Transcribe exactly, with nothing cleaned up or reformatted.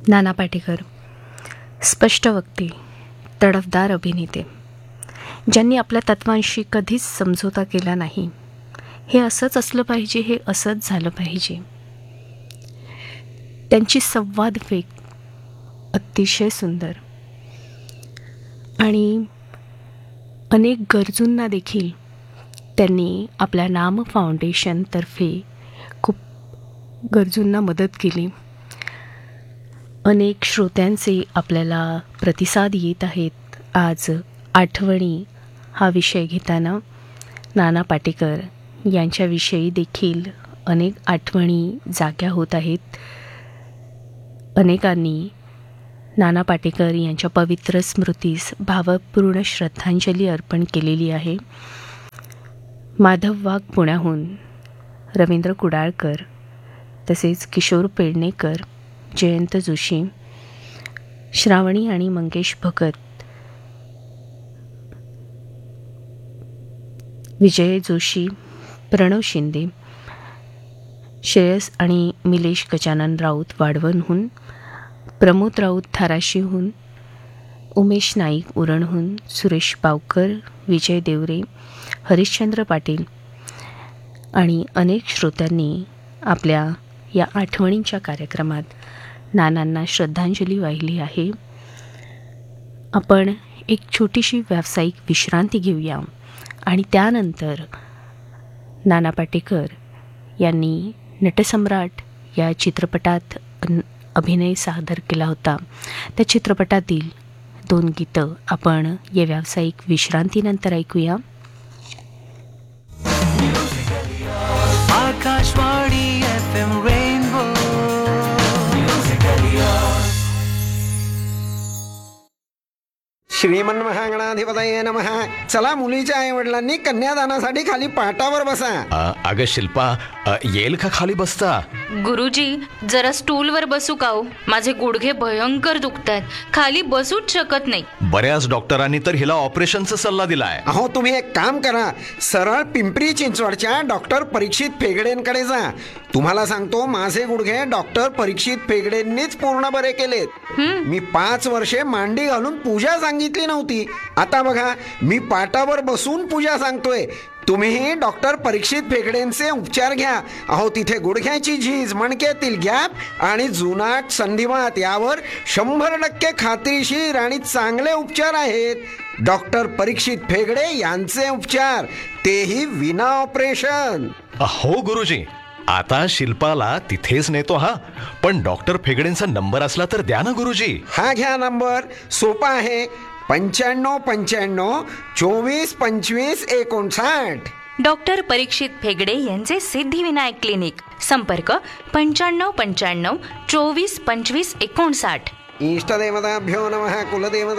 नाना पाटेकर स्पष्ट वक्ते, तडफदार अभिनेते, ज्यांनी आपल्या तत्वांशी कधीच समझोता केला नाही. हे असंच असलं पाहिजे, हे असंच झालं पाहिजे. त्यांची संवाद वेग अतिशय सुंदर आणि अनेक गरजूंना देखील त्यांनी आपल्या नाम फाउंडेशनतर्फे खूप गरजूंना मदत केली. अनेक श्रोत्यांचे आपल्याला प्रतिसाद येत आहेत. आज आठवणी हा विषय घेताना नाना पाटेकर यांच्याविषयी देखील अनेक आठवणी जाग्या होत आहेत. अनेकांनी नाना पाटेकर यांच्या पवित्र स्मृतीस भावपूर्ण श्रद्धांजली अर्पण केलेली आहे. माधव वाघ पुण्याहून, रवींद्र कुडाळकर, तसेच किशोर पेडणेकर, जयंत जोशी, श्रावणी आणि मंगेश भगत, विजय जोशी, प्रणव शिंदे, श्रेयस आणि मिलेश गजानन राऊत वाढवणहून, प्रमोद राऊत धाराशीहून, उमेश नाईक उरणहून, सुरेश पावकर, विजय देवरे, हरिश्चंद्र पाटील आणि अनेक श्रोत्यांनी आपल्या या आठवणींच्या कार्यक्रमात नानांना श्रद्धांजली वाहिली आहे. आपण एक छोटीशी व्यावसायिक विश्रांती घेऊया आणि त्यानंतर नाना पाटेकर यांनी नटसम्राट या चित्रपटात अभिनय सादर केला होता. त्या चित्रपटातील दोन गीतं आपण या व्यावसायिक विश्रांतीनंतर ऐकूया. Akashvani F M rainbow. श्रीमन महागणाधिपतये नमः. चला, मुलीच्या आई वडिलांनी कन्यादानासाठी खाली पाटावर बसा. अ, अगं शिल्पा, अ, येईल का खाली बसता? गुरुजी, जरा स्टूलवर बसू का हो? माझे गुडघे भयंकर दुखतात, खाली बसूच शकत नाही. बऱ्याच डॉक्टरांनी तर हिला ऑपरेशनचा सल्ला दिलाय. अहो, तुम्ही एक काम करा, सरळ पिंपरी चिंचवडच्या डॉक्टर परीक्षित फेगडेंकडे जा. तुम्हाला सांगतो, माझे गुडघे डॉक्टर परीक्षित फेगडेंनीच पूर्ण बरे केलेत. मी पाच वर्षे मांडी घालून पूजा सांगितली नव्हती. आता बघा, मी पाटावर बसून पूजा सांगतोय. तुम्हीही डॉक्टर परीक्षित फेगडेंचे उपचार घ्या. अहो, तिथे गुडघ्याची झीज, मणक्यातील गॅप आणि जुनाट संधिवात यावर शंभर टक्के खात्रीशीर आणि चांगले उपचार आहेत. डॉक्टर परीक्षित फेगडे यांचे उपचार, तेही विना ऑपरेशन. हो गुरुजी, आता शिल्पाला तिथेच नेतो. हा, पण डॉक्टर फेगडेंचा नंबर असला तर द्या ना गुरुजी. हा घ्या नंबर, सोपा आहे. पंच्याण्णव पंच्याण्णव चोवीस पंचवीस एकोणसाठ. डॉक्टर परीक्षित फेगडे यांचे सिद्धिविनायक क्लिनिक. संपर्क पंच्याण्णव पंच्याण्णव चोवीस पंचवीस एकोणसाठ. इष्टदेवताभ्यो नमः. कुलदेवता